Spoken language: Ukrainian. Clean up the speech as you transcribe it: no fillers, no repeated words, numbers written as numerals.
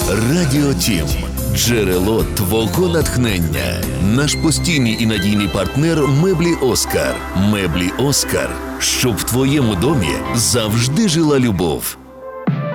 Радіо Тім. Джерело твого натхнення. Наш постійний і надійний партнер меблі Оскар. Меблі Оскар. Щоб в твоєму домі завжди жила любов.